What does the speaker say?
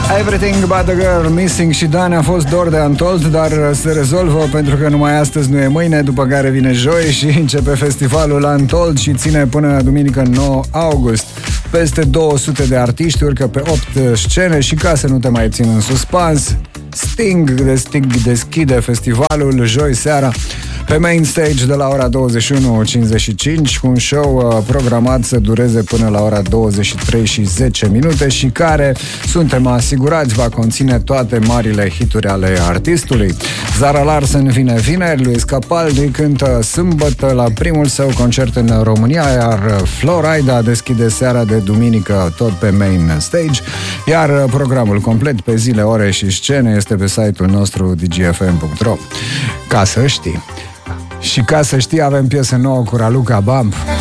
Everything But The Girl, Missing și Dan a fost dor de Untold, dar se rezolvă pentru că numai astăzi nu e mâine, după care vine joi și începe festivalul Untold și ține până duminică 9 august. Peste 200 de artiști urcă pe 8 scene și ca să nu te mai țin în suspans, Sting deschide festivalul joi seara pe main stage de la ora 21:55 cu un show programat să dureze până la ora 23:10 și care, suntem asigurați, va conține toate marile hituri ale artistului. Zara Larsson vine vineri, Luis Capaldi cântă sâmbătă la primul său concert în România, iar Florida deschide seara de duminică tot pe main stage, iar programul complet pe zile, ore și scene este pe site-ul nostru dgfm.ro. Ca să știi. Și ca să știi, avem piesă nouă cu Raluca Bamb.